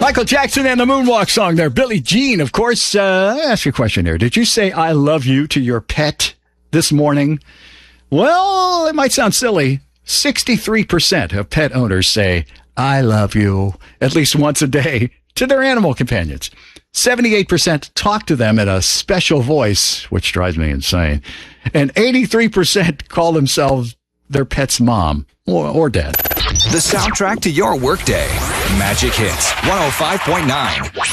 Michael Jackson and the Moonwalk song there. Billie Jean, of course. I ask you a question here. Did you say I love you to your pet this morning? Well, it might sound silly. 63% of pet owners say I love you at least once a day to their animal companions. 78% talk to them in a special voice, which drives me insane. And 83% call themselves their pet's mom or dad. The soundtrack to your workday. Magic Hits 105.9.